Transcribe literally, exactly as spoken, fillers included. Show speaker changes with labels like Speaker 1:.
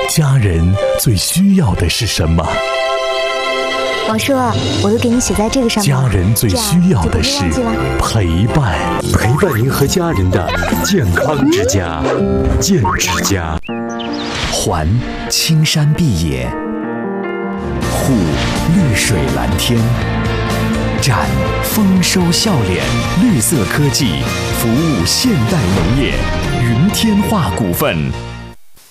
Speaker 1: 家人最需要的是什么？
Speaker 2: 王叔，我都给你写在这个上面。
Speaker 1: 家人最需要的是陪伴，
Speaker 3: 陪伴您和家人的健康之家，健之家。
Speaker 4: 环青山碧野，护绿水蓝天，展丰收笑脸，绿色科技服务现代农业，云天化股份。